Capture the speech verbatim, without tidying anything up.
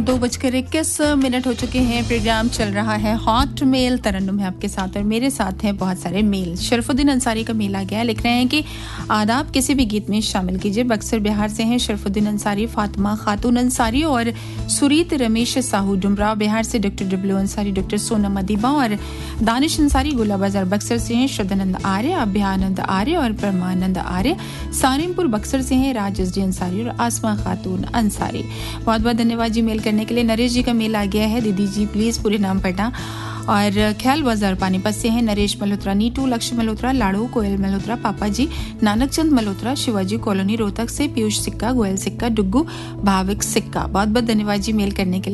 दो बजकर इक्कीस मिनट हो चुके हैं। प्रोग्राम चल रहा है हॉट मेल। तरन्नुम है आपके साथ और मेरे साथ हैं बहुत सारे मेल। शरफुद्दीन अंसारी का मेल आ गया, लिख रहे हैं कि आदाब किसी भी गीत में शामिल कीजिए। बक्सर बिहार से हैं शरफुद्दीन अंसारी, फातिमा खातून अंसारी और सुरीत रमेश साहू। डुमराव बिहार से doctor W Ansari, doctor Sonam Adiba और दानिश अंसारी। गोला बाजार बक्सर से हैं श्रद्धानंद आर्य, अभ्यानंद आर्य और परमानंद आर्य। सारिमपुर बक्सर से हैं राजेश जी अंसारी और आसमा खातून अंसारी। बहुत बहुत धन्यवाद जी मेल करने के लिए। नरेश जी का मेल आ गया है, दीदी जी प्लीज पूरे नाम पढ़ना। और ख्याल बाजार पानीपत से हैं नरेश मल्होत्रा, नीटू लक्ष्य मल्होत्रा, लाड़ू कोयल मल्होत्रा, पापा जी नानक चंद मल्होत्रा, शिवाजी कॉलोनी रोहतक से पीयूष सिक्का, गोयल सिक्का, डुग्गू भाविक सिक्का। बहुत बहुत धन्यवाद जी मेल करने के लिए।